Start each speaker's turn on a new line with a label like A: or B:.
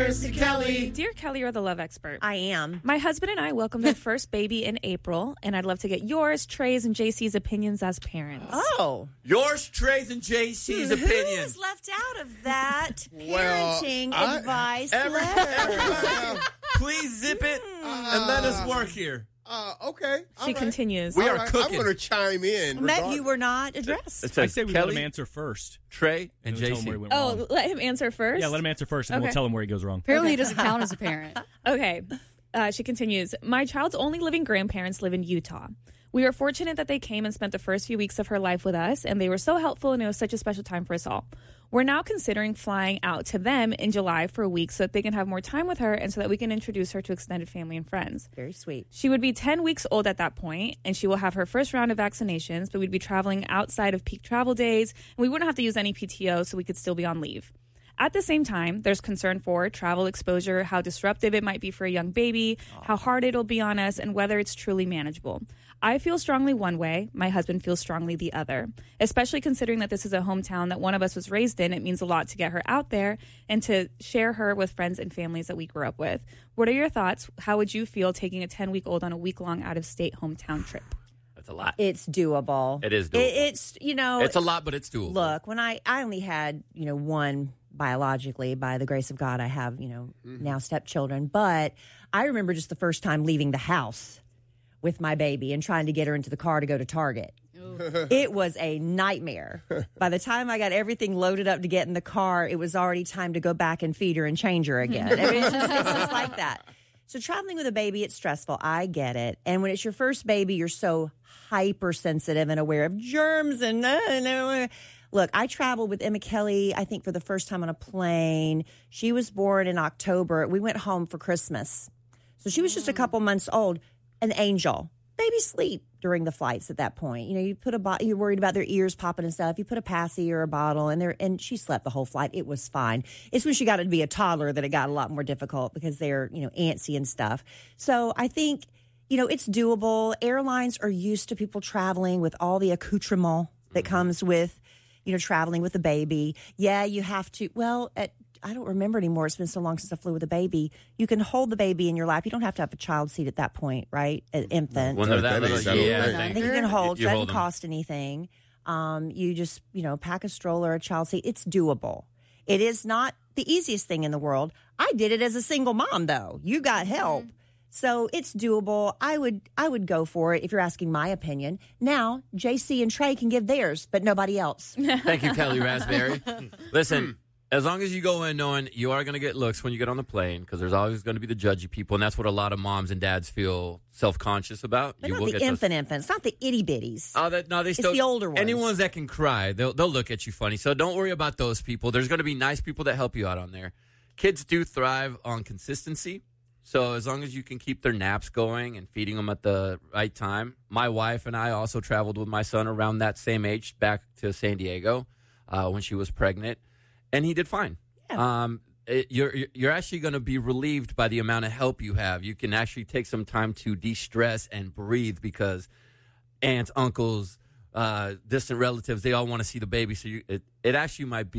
A: letters to Kelly.
B: Dear Kelly, you're the love expert.
C: I am.
B: My husband and I welcomed our first baby in April, and I'd love to get yours, Trey's, and JC's opinions as parents.
C: Oh.
A: Yours, Trey's, and JC's opinion.
C: Who is left out of that parenting advice letter?
A: Please zip it and let us work here.
D: Okay.
B: She continues.
A: We are cooking.
D: I'm going to chime in.
C: Matt, you were not addressed.
E: I say we let him
A: Kelly,
E: answer first.
A: Trey, and
E: Tell him where he
A: JC.
E: went
B: Oh,
E: wrong.
B: let him answer first?
E: Yeah, let him answer first, and
B: Okay.
E: we'll tell him where he goes wrong.
F: Apparently, he doesn't count as a parent.
B: Okay. She continues. My child's only living grandparents live in Utah. We were fortunate that they came and spent the first few weeks of her life with us, and they were so helpful, and it was such a special time for us all. We're now considering flying out to them in July for a week so that they can have more time with her and so that we can introduce her to extended family and friends.
C: Very sweet.
B: She would be 10 weeks old at that point, and she will have her first round of vaccinations, but we'd be traveling outside of peak travel days, and we wouldn't have to use any PTO, so we could still be on leave. At the same time, there's concern for travel exposure, how disruptive it might be for a young baby, how hard it'll be on us, and whether it's truly manageable. I feel strongly one way. My husband feels strongly the other, especially considering that this is a hometown that one of us was raised in. It means a lot to get her out there and to share her with friends and families that we grew up with. What are your thoughts? How would you feel taking a 10-week-old on a week-long out-of-state hometown trip?
A: That's a lot.
C: It's doable.
A: It is doable.
C: It's,
A: It's a lot, but it's doable.
C: Look, when I only had, one biologically, by the grace of God, I have, now stepchildren. But I remember just the first time leaving the house with my baby and trying to get her into the car to go to Target. It was a nightmare. By the time I got everything loaded up to get in the car, it was already time to go back and feed her and change her again. It's just like that. So traveling with a baby, it's stressful. I get it. And when it's your first baby, you're so hypersensitive and aware of germs and Look, I traveled with Emma Kelly, I think, for the first time on a plane. She was born in October. We went home for Christmas. So she was just a couple months old. An angel. Babies sleep during the flights at that point. You put you're worried about their ears popping and stuff. You put a passy or a bottle and she slept the whole flight. It was fine. It's when she got to be a toddler that it got a lot more difficult because they're, antsy and stuff. So I think, it's doable. Airlines are used to people traveling with all the accoutrement that comes with, traveling with a baby. Yeah, you have to, I don't remember anymore. It's been so long since I flew with a baby. You can hold the baby in your lap. You don't have to have a child seat at that point, right? An infant.
A: When they're that little,
C: I think you can hold.
A: You
C: It
A: hold
C: doesn't
A: them.
C: cost anything. You just, pack a stroller, a child seat. It's doable. It is not the easiest thing in the world. I did it as a single mom, though. You got help. So it's doable. I would go for it if you're asking my opinion. Now, JC and Trey can give theirs, but nobody else.
A: Thank you, Kelly Raspberry. Listen, as long as you go in knowing you are going to get looks when you get on the plane, because there's always going to be the judgy people, and that's what a lot of moms and dads feel self-conscious about.
C: But not the infants, not the itty-bitties.
A: They still,
C: it's the older ones.
A: Anyone that can cry, they'll look at you funny. So don't worry about those people. There's going to be nice people that help you out on there. Kids do thrive on consistency. So as long as you can keep their naps going and feeding them at the right time. My wife and I also traveled with my son around that same age back to San Diego when she was pregnant, and he did fine. Yeah. You're actually going to be relieved by the amount of help you have. You can actually take some time to de-stress and breathe because aunts, uncles, distant relatives, they all want to see the baby. So it actually might be